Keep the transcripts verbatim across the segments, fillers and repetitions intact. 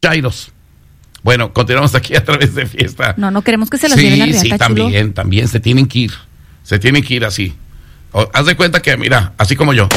chairos. Bueno, continuamos aquí a través de Fiesta. No, no queremos que se los sí, lleve la riata, sí, chulo. también, también se tienen que ir. Se tienen que ir así. O, haz de cuenta que, mira, así como yo.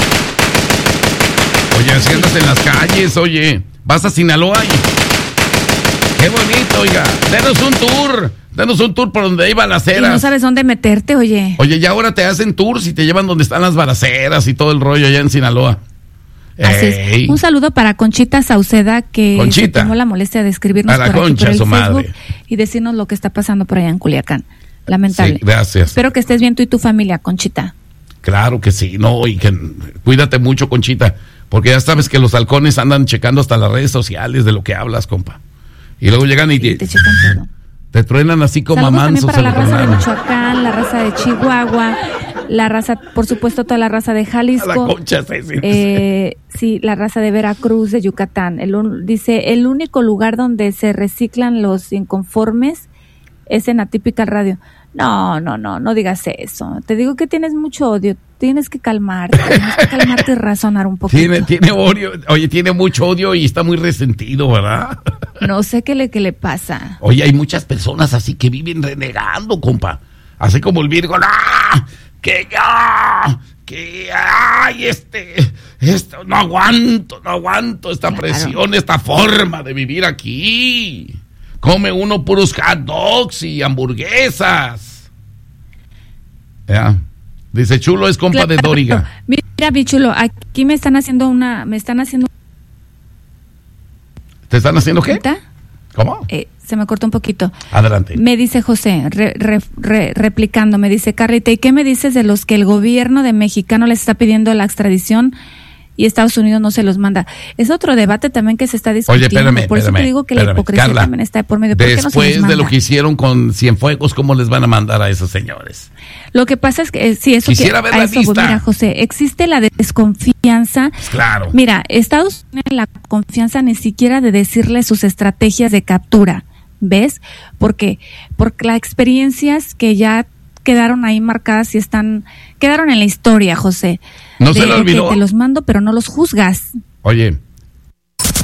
Oye, así andas en las calles, oye. Vas a Sinaloa y... Qué bonito, oiga. Denos un tour. Denos un tour por donde hay balaceras. Y no sabes dónde meterte, oye. Oye, ya ahora te hacen tours y te llevan donde están las balaceras y todo el rollo allá en Sinaloa. Así es. Un saludo para Conchita Sauceda, que Conchita. se tomó la molestia de escribirnos A la por, concha, aquí por el su Facebook madre. y decirnos lo que está pasando por allá en Culiacán. Lamentable. Sí, gracias. Espero que estés bien tú y tu familia, Conchita. Claro que sí, no, y que cuídate mucho, Conchita, porque ya sabes que los halcones andan checando hasta las redes sociales de lo que hablas, compa. Y luego llegan y te, te checan todo. Te truenan así como Saludos a mansos. también para la raza de tronaron. Michoacán, la raza de Chihuahua, la raza, por supuesto, toda la raza de Jalisco. A la concha, sí, sí, eh, sí, la raza de Veracruz, de Yucatán. El un, dice, el único lugar donde se reciclan los inconformes es en Atípica Radio. No, no, no, no digas eso. Te digo que tienes mucho odio. Tienes que calmarte, tienes que calmarte y razonar un poquito. Tiene, tiene odio, oye, tiene mucho odio y está muy resentido, ¿verdad? No sé qué le, qué le pasa. Oye, hay muchas personas así que viven renegando, compa. Así como el Virgo, ¡ah! Que ya, que ay, este, esto, no aguanto, no aguanto esta Claro. presión, esta forma de vivir aquí. Come uno puros hot dogs y hamburguesas. Ya. Dice, Chulo es compa de Claro. Dóriga. Mira, mi chulo, aquí me están haciendo una, me están haciendo ¿Te están haciendo qué? ¿Ahorita? ¿Cómo? Eh, se me cortó un poquito. Adelante. Me dice José, re, re, re, replicando, me dice, Carlita, ¿y qué me dices de los que el gobierno de mexicano les está pidiendo la extradición y Estados Unidos no se los manda? Es otro debate también que se está discutiendo. Oye, espérame, Por eso espérame, te digo que espérame. la hipocresía Carla, también está por medio. ¿Por qué no se los después de manda? lo que hicieron con Cienfuegos, ¿cómo les van a mandar a esos señores? Lo que pasa es que, eh, sí, eso Quisiera que, ver a la eso voy. lista. Mira, José, existe la desconfianza. Pues claro. Mira, Estados Unidos tiene la confianza ni siquiera de decirle sus estrategias de captura, ¿ves? Porque, porque las experiencias que ya quedaron ahí marcadas y están, quedaron en la historia, José. No de, se le olvidó. que te los mando, pero no los juzgas. Oye,